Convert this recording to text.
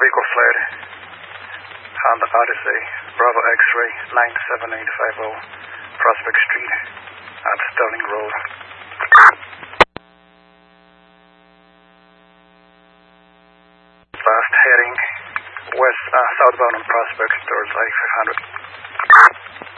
vehicle fled. Honda Odyssey, Bravo X-ray 97850, Prospect Street at Sterling Road. Fast heading west, southbound on Prospect towards I-500.